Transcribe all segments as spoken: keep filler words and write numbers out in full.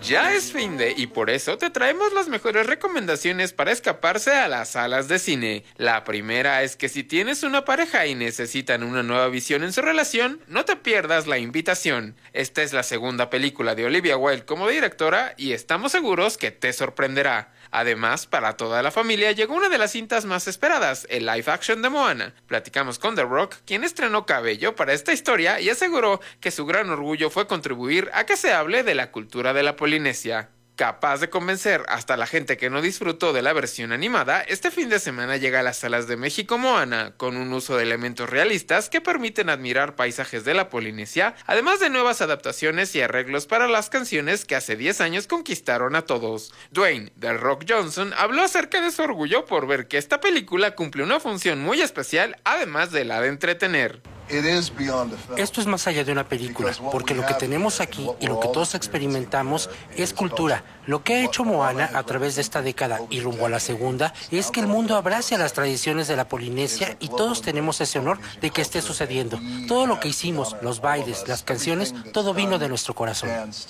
Ya es fin de y por eso te traemos las mejores recomendaciones para escaparse a las salas de cine. La primera es que si tienes una pareja y necesitan una nueva visión en su relación, no te pierdas La Invitación. Esta es la segunda película de Olivia Wilde como directora y estamos seguros que te sorprenderá. Además, para toda la familia llegó una de las cintas más esperadas, el live action de Moana. Platicamos con The Rock, quien estrenó cabello para esta historia y aseguró que su gran orgullo fue contribuir a que se hable de la cultura de la Polinesia. Capaz de convencer hasta la gente que no disfrutó de la versión animada, este fin de semana llega a las salas de México Moana, con un uso de elementos realistas que permiten admirar paisajes de la Polinesia, además de nuevas adaptaciones y arreglos para las canciones que hace diez años conquistaron a todos. Dwayne The Rock Johnson habló acerca de su orgullo por ver que esta película cumple una función muy especial, además de la de entretener. Esto es más allá de una película, porque lo que tenemos aquí y lo que todos experimentamos es cultura. Lo que ha hecho Moana a través de esta década y rumbo a la segunda es que el mundo abrace a las tradiciones de la Polinesia y todos tenemos ese honor de que esté sucediendo. Todo lo que hicimos, los bailes, las canciones, todo vino de nuestro corazón.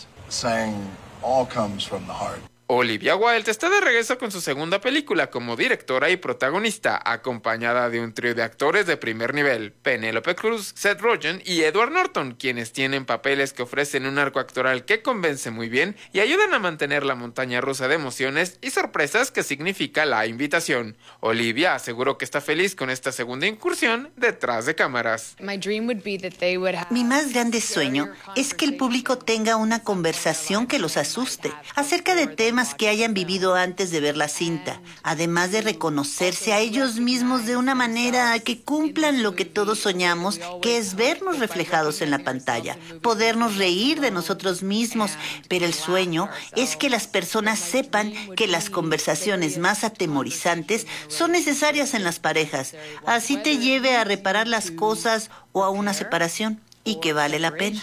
Olivia Wilde está de regreso con su segunda película como directora y protagonista, acompañada de un trío de actores de primer nivel, Penélope Cruz, Seth Rogen y Edward Norton, quienes tienen papeles que ofrecen un arco actoral que convence muy bien y ayudan a mantener la montaña rusa de emociones y sorpresas que significa La Invitación. Olivia aseguró que está feliz con esta segunda incursión detrás de cámaras. Mi más grande sueño es que el público tenga una conversación que los asuste acerca de temas que hayan vivido antes de ver la cinta, además de reconocerse a ellos mismos de una manera que cumplan lo que todos soñamos, que es vernos reflejados en la pantalla, podernos reír de nosotros mismos, pero el sueño es que las personas sepan que las conversaciones más atemorizantes son necesarias en las parejas, así te lleve a reparar las cosas o a una separación, y que vale la pena.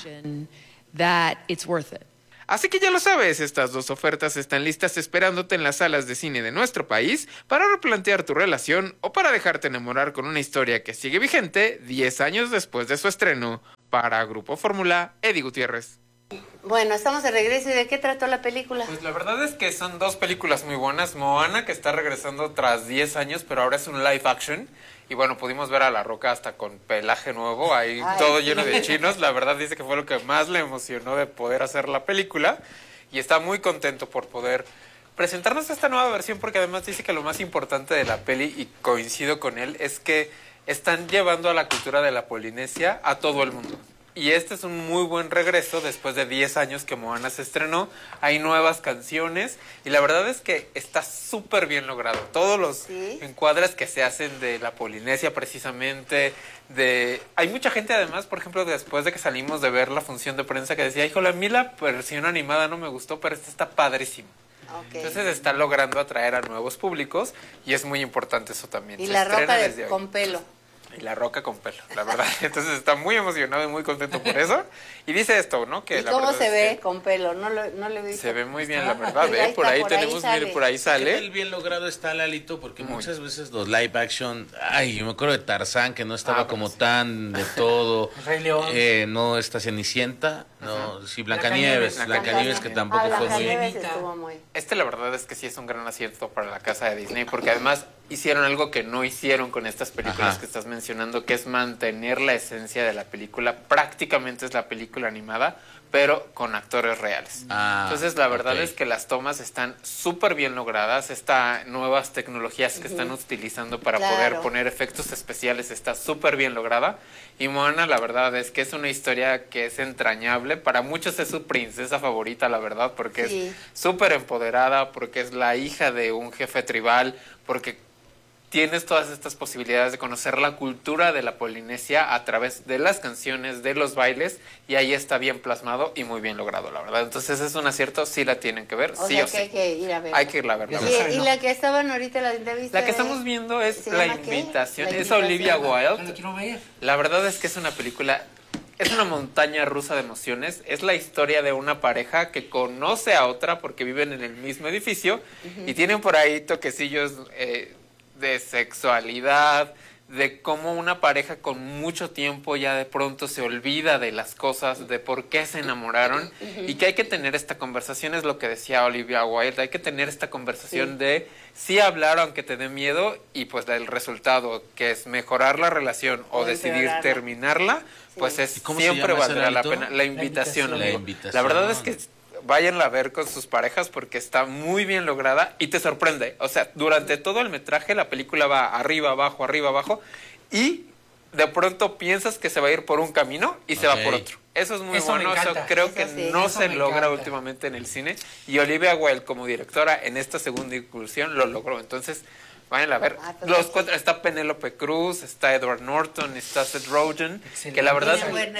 Así que ya lo sabes, estas dos ofertas están listas esperándote en las salas de cine de nuestro país para replantear tu relación o para dejarte enamorar con una historia que sigue vigente diez años después de su estreno. Para Grupo Fórmula, Eddie Gutiérrez. Bueno, estamos de regreso. ¿Y de qué trató la película? Pues la verdad es que son dos películas muy buenas. Moana, que está regresando tras diez años, pero ahora es un live action. Y bueno, pudimos ver a La Roca hasta con pelaje nuevo, ahí Ay, todo sí. lleno de chinos. La verdad dice que fue lo que más le emocionó de poder hacer la película. Y está muy contento por poder presentarnos esta nueva versión, porque además dice que lo más importante de la peli, y coincido con él, es que están llevando a la cultura de la Polinesia a todo el mundo. Y este es un muy buen regreso después de diez años que Moana se estrenó. Hay nuevas canciones y la verdad es que está súper bien logrado. Todos los ¿Sí? encuadres que se hacen de la Polinesia precisamente. de Hay mucha gente además, por ejemplo, después de que salimos de ver la función de prensa, que decía, híjole, a mí la versión animada no me gustó, pero esta está padrísimo. Okay. Entonces está logrando atraer a nuevos públicos y es muy importante eso también. Y se La Roca de, con pelo. Y La Roca con pelo, la verdad. Entonces está muy emocionado y muy contento por eso. Y dice esto, ¿no? Que ¿Y la cómo verdad se es ve que con pelo? No lo, no lo he visto. Se ve muy bien, la verdad, ¿eh? Por ahí, por ahí tenemos, mire, por ahí sale. El bien logrado está, Lalito, porque muy. muchas veces los live action, ay, yo me acuerdo de Tarzán, que no estaba ah, como sí. tan de todo. Rey León. Eh, no está Cenicienta, no, uh-huh. sí, Blancanieves, Blancanieves, Blancanieves que tampoco ah, fue muy... muy... Este la verdad es que sí es un gran acierto para la casa de Disney, porque además hicieron algo que no hicieron con estas películas Ajá. que estás mencionando, que es mantener la esencia de la película. Prácticamente es la película animada, pero con actores reales. Ah, Entonces, la verdad okay. es que las tomas están súper bien logradas. Estas nuevas tecnologías que uh-huh. están utilizando para claro. poder poner efectos especiales está súper bien lograda. Y Moana, la verdad es que es una historia que es entrañable. Para muchos es su princesa favorita, la verdad, porque sí. es súper empoderada, porque es la hija de un jefe tribal, porque tienes todas estas posibilidades de conocer la cultura de la Polinesia a través de las canciones, de los bailes, y ahí está bien plasmado y muy bien logrado, la verdad. Entonces es un acierto, sí la tienen que ver, o sí sea o que sí. Hay que ir a ver. Hay que irla a ver. La sí, y la que estaban ahorita la entrevista. La que estamos viendo es La Invitación, ¿La es invitación? Olivia Wilde. La quiero ver. La verdad es que es una película, es una montaña rusa de emociones. Es la historia de una pareja que conoce a otra porque viven en el mismo edificio uh-huh. y tienen por ahí toquecillos... Eh, de sexualidad, de cómo una pareja con mucho tiempo ya de pronto se olvida de las cosas, de por qué se enamoraron, y que hay que tener esta conversación, es lo que decía Olivia Wilde, hay que tener esta conversación sí. de sí hablar aunque te dé miedo, y pues el resultado, que es mejorar la relación o, o decidir terminarla, sí. pues es siempre valdrá la pena. La invitación, la invitación. La verdad es que váyanla a ver con sus parejas porque está muy bien lograda y te sorprende. O sea, durante todo el metraje la película va arriba, abajo, arriba, ababajo, y de pronto piensas que se va a ir por un camino y okay. se va por otro. Eso es muy eso bueno, eso creo eso que sí, no se logra encanta. últimamente en el cine, y Olivia Wilde como directora en esta segunda incursión lo logró. Entonces, vayan a ver. Ah, pues los cuatro, está Penélope Cruz, está Edward Norton, está Seth Rogen, excelente. Que la verdad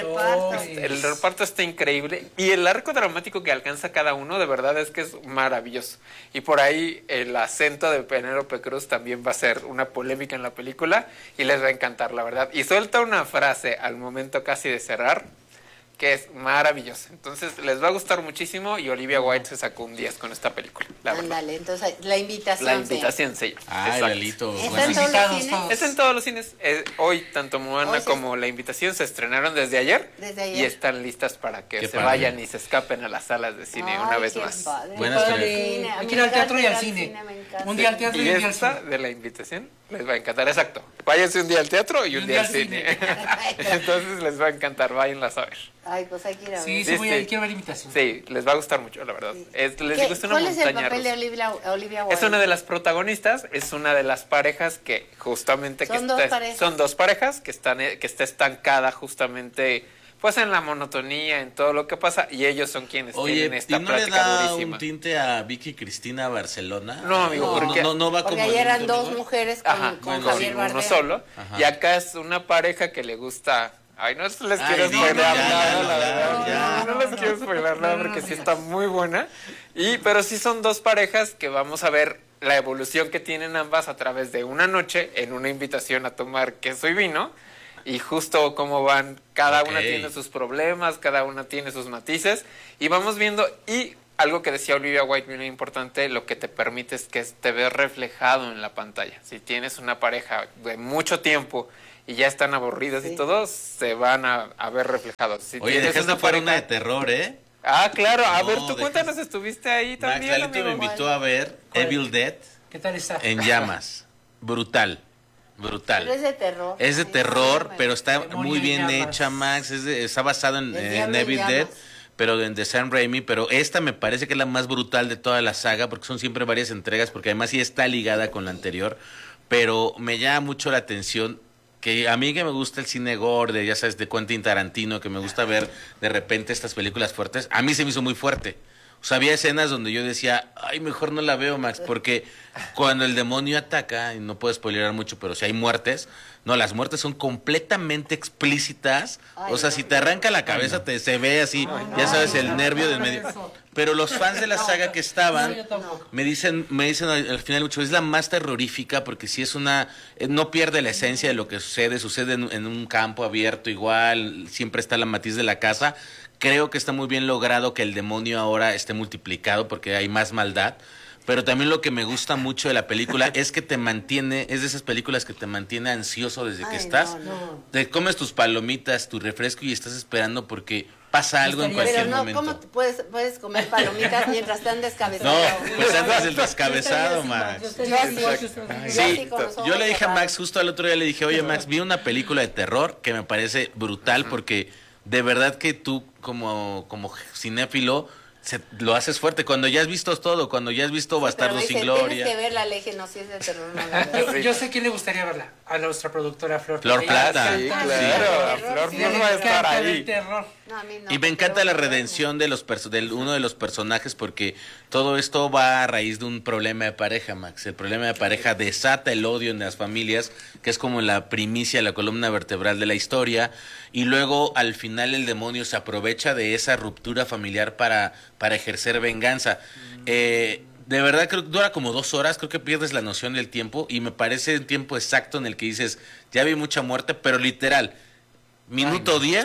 el reparto está increíble, y el arco dramático que alcanza cada uno de verdad es que es maravilloso. Y por ahí el acento de Penélope Cruz también va a ser una polémica en la película y les va a encantar, la verdad. Y suelta una frase al momento casi de cerrar que es maravillosa. Entonces les va a gustar muchísimo, y Olivia Wilde se sacó un diez con esta película. Ándale, entonces la invitación. La invitación, sí. Ah, Lalito. ¿Está en todos los cines? Es en todos los cines. Eh, hoy, tanto Moana hoy como La Invitación se estrenaron desde ayer. Desde ayer. Y están listas para que qué se padre. vayan y se escapen a las salas de cine. Ay, una vez más. Buenas tardes. Hay que ir al teatro y al cine. Un día al teatro y, y un día al esta cine. De La Invitación les va a encantar, exacto. Váyanse un día al teatro y un, un día, día al cine. cine. Entonces les va a encantar, váyanlas a ver. Ay, pues hay que ir a ver. Sí, sí, voy a ir, quiero ver Invitación. Sí, les va a gustar mucho, la verdad. Sí. Es, les ¿Qué, gusta una ¿Cuál es el papel rusa. de Olivia, Olivia Wilde? Es una de las protagonistas, es una de las parejas que justamente... Son que dos está, parejas. Son dos parejas que, están, que está estancada justamente... pues en la monotonía, en todo lo que pasa, y ellos son quienes Oye, tienen esta ¿y no plática le da durísima. un tinte a Vicky Cristina Barcelona? No, amigo, no, porque, no, no va porque como ayer eran dos mujeres con, Ajá, con bueno, Javier Bardem. uno solo, Ajá. y acá es una pareja que le gusta... Ay, no les quiero Ay, spoiler no, nada, la verdad. No, ya. No les quiero spoiler nada porque sí está muy buena. Y, pero sí son dos parejas que vamos a ver la evolución que tienen ambas a través de una noche en una invitación a tomar queso y vino. Y justo cómo van, cada okay. una tiene sus problemas, cada una tiene sus matices. Y vamos viendo, y algo que decía Olivia Wilde muy importante, lo que te permite es que te veas reflejado en la pantalla. Si tienes una pareja de mucho tiempo y ya están aburridos sí. y todos, se van a, a ver reflejados. Si Oye, dejaste fuera una de terror, ¿eh? Ah, claro. A no, ver, tú dejas... cuéntanos, estuviste ahí también, Max, Lalito me invitó a ver Evil Dead. ¿Qué tal está? En llamas. Brutal. Brutal. Pero es de terror. Es de terror, sí, pero está muy bien hecha, Max. Es de, está basado en, en Evil Dead, pero en de Sam Raimi. Pero esta me parece que es la más brutal de toda la saga, porque son siempre varias entregas, porque además sí está ligada con la anterior. Pero me llama mucho la atención que a mí que me gusta el cine gore, de, ya sabes, de Quentin Tarantino, que me gusta ver de repente estas películas fuertes, a mí se me hizo muy fuerte. O sea, había escenas donde yo decía, ay, mejor no la veo, Max, porque cuando el demonio ataca, y no puedo spoilerar mucho, pero si hay muertes, no, las muertes son completamente explícitas. Ay, o sea, no, si te arranca la cabeza, no. te se ve así, ay, ya sabes, el nervio del medio. Pero los fans de la saga que estaban me dicen, me dicen al final mucho, es la más terrorífica porque si es una, no pierde la esencia de lo que sucede, sucede en, en un campo abierto igual, siempre está la matiz de la casa. Creo que está muy bien logrado que el demonio ahora esté multiplicado porque hay más maldad. Pero también lo que me gusta mucho de la película es que te mantiene, es de esas películas que te mantiene ansioso desde que Ay, estás. No, no. Te comes tus palomitas, tu refresco y estás esperando porque pasa algo en cualquier Pero no, momento. ¿cómo puedes, puedes comer palomitas mientras están descabezados? No, pues antes del descabezado, Max. Yo así, sí, yo le dije a Max, justo al otro día le dije, oye Max, vi una película de terror que me parece brutal porque de verdad que tú como, como cinéfilo se, lo haces fuerte cuando ya has visto todo, cuando ya has visto sí, Bastardos sin Gloria. Tienes que verla, le dije, no, si es de terror, no la yo, yo sé quién le gustaría verla, a nuestra productora Flor. Flor Plata. Sí, claro, sí. Flor sí, no va a estar ahí. No, a mí no, y me encanta la redención de los perso- de uno de los personajes porque todo esto va a raíz de un problema de pareja, Max. El problema de pareja desata el odio en las familias, que es como la primicia, la columna vertebral de la historia, y luego al final el demonio se aprovecha de esa ruptura familiar para, para ejercer venganza. Mm. Eh, de verdad creo que dura como dos horas, creo que pierdes la noción del tiempo y me parece el tiempo exacto en el que dices, ya vi mucha muerte, pero literal, minuto diez...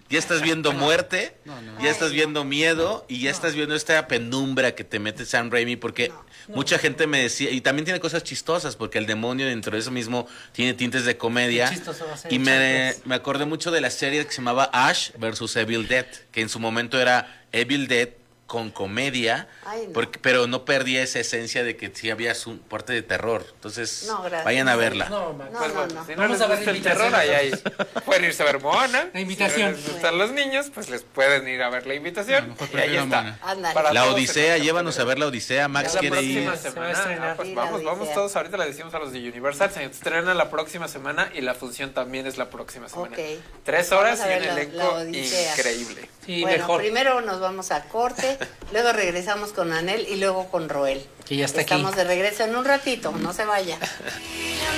ya estás viendo muerte, no, no. ya estás viendo miedo y ya no. estás viendo esta penumbra que te mete Sam Raimi, porque no, no. mucha gente me decía, y también tiene cosas chistosas, porque el demonio dentro de eso mismo tiene tintes de comedia. Y me, me acordé mucho de la serie que se llamaba Ash versus Evil Dead, que en su momento era Evil Dead con comedia, Ay, no. porque, pero no perdía esa esencia de que sí había un parte de terror. Entonces, no, vayan a verla. No, no, pues, no, no. Si no Vamos les a ver el terror, ahí, ahí pueden irse a ver Moana. La invitación. Si no les gustan los niños, pues les pueden ir a ver la invitación. No, y ahí está. La Odisea, llévanos a ver la Odisea. Max la quiere ir. Semana, ah, pues sí, vamos, vamos todos. Ahorita le decimos a los de Universal. Se estrena la próxima semana y la función también es la próxima semana. Okay. Tres horas y un elenco increíble. Sí, bueno, mejor. Primero nos vamos a corte, luego regresamos con Anel y luego con Roel. Que ya está Estamos aquí. de regreso en un ratito, no se vaya.